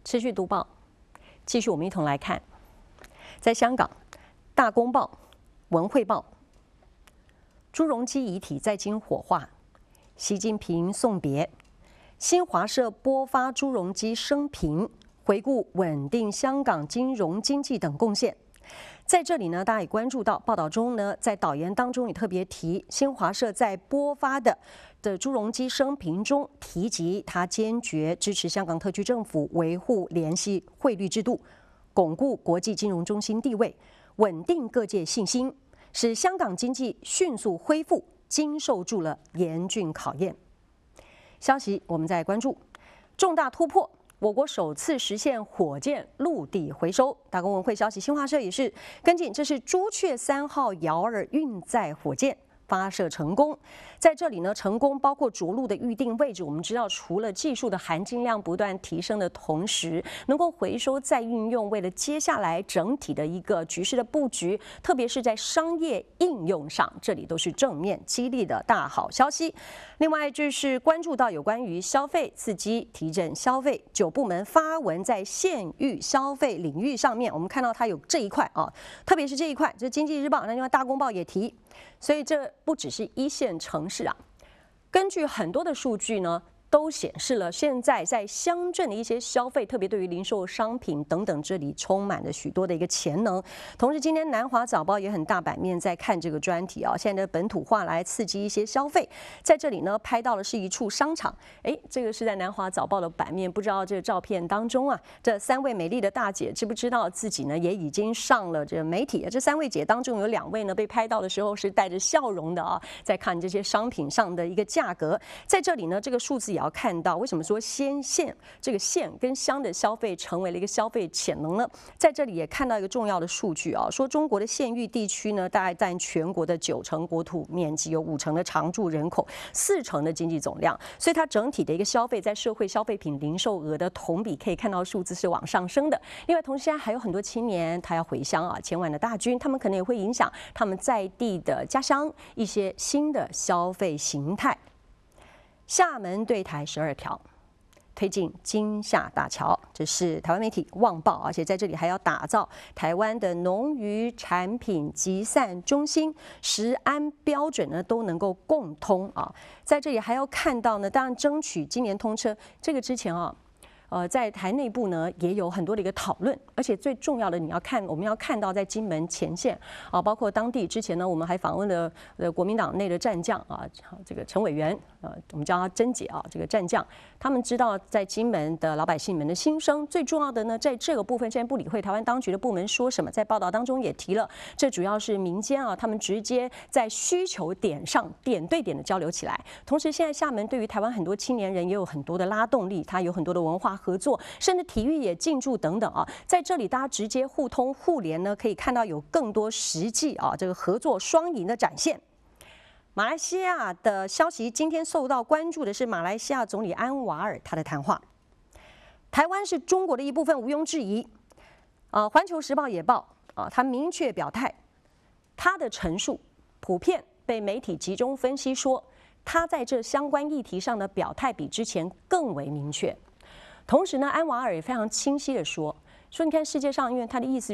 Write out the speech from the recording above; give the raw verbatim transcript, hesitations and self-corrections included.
持续读报，继续我们一同来看，在香港，《大公报》、《文汇报》，朱镕基遗体在京火化，习近平送别，新华社播发朱镕基生平，回顾稳定香港金融经济等贡献。在这里呢，大家也关注到报道中呢，在导言当中也特别提，新华社在播发的的朱镕基生平中提及，他坚决支持香港特区政府维护联系汇率制度，巩固国际金融中心地位，稳定各界信心，使香港经济迅速恢复，经受住了严峻考验。消息我们再关注，重大突破。我国首次实现火箭陆地回收。大公文汇消息，新华社也是跟进，这是朱雀三号遥二运载火箭发射成功。在这里呢，成功包括着陆的预定位置。我们知道，除了技术的含金量不断提升的同时，能够回收再运用，为了接下来整体的一个局势的布局，特别是在商业应用上，这里都是正面激励的大好消息。另外就是关注到有关于消费刺激、提振消费，九部门发文在县域消费领域上面，我们看到它有这一块啊，特别是这一块，这《经济日报》那另外《大公报》也提，所以这不只是一线城市啊，根据很多的数据呢，都显示了现在在乡镇的一些消费，特别对于零售商品等等，这里充满了许多的一个潜能。同时，今天南华早报也很大版面在看这个专题啊，现在的本土化来刺激一些消费。在这里呢，拍到的是一处商场，哎，这个是在南华早报的版面，不知道这个照片当中啊，这三位美丽的大姐知不知道自己呢也已经上了这媒体？这三位姐当中有两位呢被拍到的时候是带着笑容的啊，在看这些商品上的一个价格。在这里呢，这个数字也要看到，为什么说先县这个县跟乡的消费成为了一个消费潜能呢？在这里也看到一个重要的数据啊，说中国的县域地区呢，大概占全国的九成国土面积，有五成的常住人口，四成的经济总量，所以它整体的一个消费在社会消费品零售额的同比可以看到数字是往上升的。另外，同时还有很多青年他要回乡啊，前往的大军，他们可能也会影响他们在地的家乡一些新的消费形态。厦门对台十二条，推进金厦大桥，这是台湾媒体《旺报》，而且在这里还要打造台湾的农渔产品集散中心，食安标准呢都能够共通啊。在这里还要看到呢，当然争取今年通车，这个之前啊。呃，在台内部呢也有很多的一个讨论，而且最重要的，你要看我们要看到在金门前线啊，包括当地之前呢，我们还访问了呃国民党内的战将啊，这个陈委员，呃，我们叫他甄姐啊，这个战将，他们知道在金门的老百姓们的心声。最重要的呢，在这个部分，现在不理会台湾当局的部门说什么，在报道当中也提了，这主要是民间啊，他们直接在需求点上点对点的交流起来。同时，现在厦门对于台湾很多青年人也有很多的拉动力，它有很多的文化合作，甚至体育也进驻等等啊，在这里大家直接互通互联呢，可以看到有更多实际啊这个合作双赢的展现。马来西亚的消息，今天受到关注的是马来西亚总理安瓦尔他的谈话。台湾是中国的一部分，毋庸置疑。啊，《环球时报》也报啊，他明确表态，他的陈述普遍被媒体集中分析说，他在这相关议题上的表态比之前更为明确。同时呢，安瓦尔也非常清晰的说，说你看世界上，因为他的意思。